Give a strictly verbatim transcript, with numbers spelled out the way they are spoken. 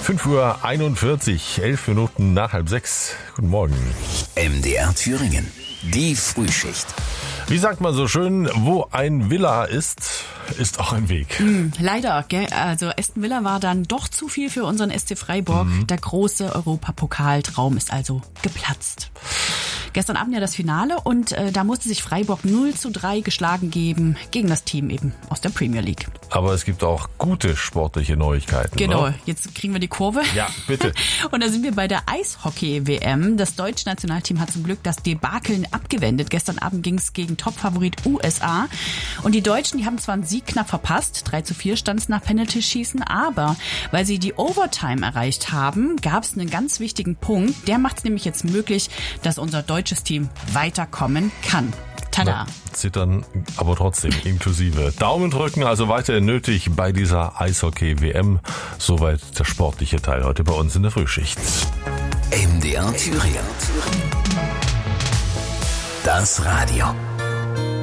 fünf Uhr einundvierzig, elf Minuten nach halb sechs. Guten Morgen. M D R Thüringen, die Frühschicht. Wie sagt man so schön, wo ein Villa ist, ist auch ein Weg. Mm, leider, gell? Also Aston Villa war dann doch zu viel für unseren S C Freiburg. Mhm. Der große Europapokaltraum ist also geplatzt. Gestern Abend ja das Finale und äh, da musste sich Freiburg null zu drei geschlagen geben gegen das Team eben aus der Premier League. Aber es gibt auch gute sportliche Neuigkeiten. Genau, oder? Jetzt kriegen wir die Kurve. Ja, bitte. Und da sind wir bei der Eishockey-W M. Das deutsche Nationalteam hat zum Glück das Debakeln abgewendet. Gestern Abend ging es gegen Topfavorit U S A. Und die Deutschen, die haben zwar einen Sieg knapp verpasst, drei zu vier stand es nach Penalty-Schießen, aber weil sie die Overtime erreicht haben, gab es einen ganz wichtigen Punkt. Der macht es nämlich jetzt möglich, dass unser deutsches Team weiterkommen kann. Tada! Na, zittern, aber trotzdem inklusive. Daumen drücken, also weiterhin nötig bei dieser Eishockey-W M. Soweit der sportliche Teil heute bei uns in der Frühschicht. M D R Thüringen. Das Radio.